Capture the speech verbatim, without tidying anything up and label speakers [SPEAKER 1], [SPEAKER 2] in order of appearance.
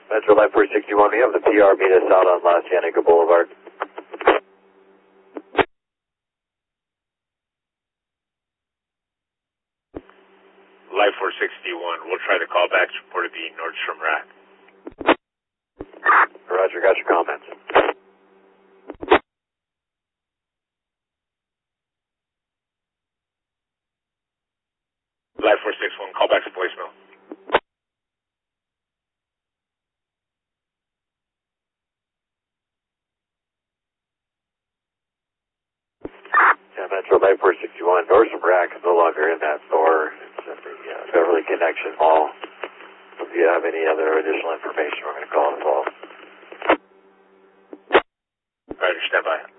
[SPEAKER 1] Metro Life four sixty-one, we have the P R meet us out on La Cienega Boulevard.
[SPEAKER 2] Life four sixty-one, we'll try to call back to report to be Nordstrom Rack.
[SPEAKER 1] Roger, got your comments.
[SPEAKER 2] Life four sixty-one, call back to voicemail.
[SPEAKER 1] Yeah, Metro Life four sixty-one, Nordstrom Rack is no longer in that store. It's in the uh, Beverly Connection Mall. If you have any other additional information, we're going to call us all.
[SPEAKER 2] All right, stand by.